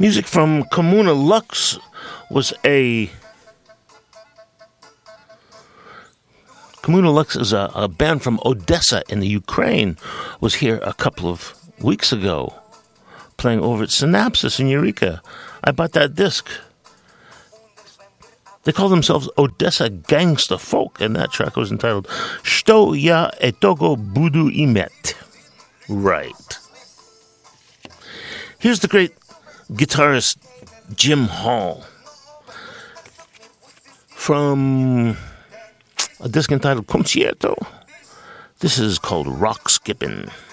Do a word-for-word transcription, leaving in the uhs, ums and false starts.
Music from Comuna Lux was a... Comuna Lux is a, a band from Odessa in the Ukraine, was here a couple of weeks ago, playing over at Synapsis in Eureka. I bought that disc. They call themselves Odessa Gangsta Folk, and that track was entitled Shto Ya Etogo Budu Imet. Right. Here's the great guitarist Jim Hall from a disc entitled Concierto. This is called Rock Skippin'.